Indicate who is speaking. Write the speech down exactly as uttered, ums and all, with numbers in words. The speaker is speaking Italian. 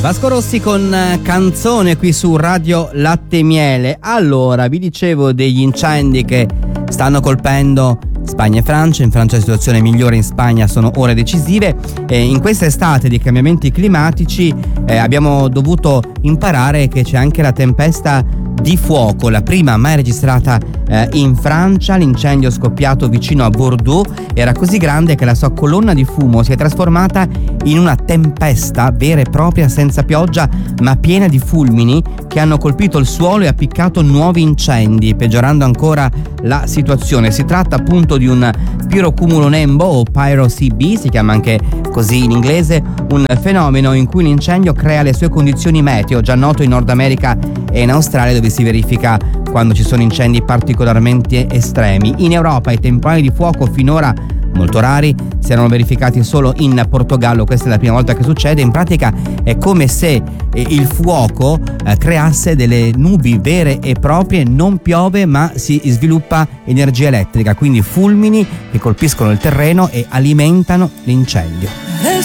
Speaker 1: Vasco Rossi con Canzone qui su Radio Latte e Miele. Allora, vi dicevo degli incendi che stanno colpendo Spagna e Francia. In Francia la situazione è migliore, in Spagna sono ore decisive. E in questa estate di cambiamenti climatici eh, abbiamo dovuto imparare che c'è anche la tempesta di fuoco, la prima mai registrata eh, in Francia. L'incendio scoppiato vicino a Bordeaux era così grande che la sua colonna di fumo si è trasformata in una tempesta vera e propria, senza pioggia ma piena di fulmini che hanno colpito il suolo e appiccato nuovi incendi, peggiorando ancora la situazione. Si tratta appunto di un pirocumulonembo o Pyro C B, si chiama anche così in inglese, un fenomeno in cui l'incendio crea le sue condizioni meteo, già noto in Nord America e in Australia, dove si verifica quando ci sono incendi particolarmente estremi. In Europa i temporali di fuoco, finora molto rari, si erano verificati solo in Portogallo. Questa è la prima volta che succede. In pratica è come se eh, il fuoco eh, creasse delle nubi vere e proprie, non piove ma si sviluppa energia elettrica, quindi fulmini che colpiscono il terreno e alimentano l'incendio.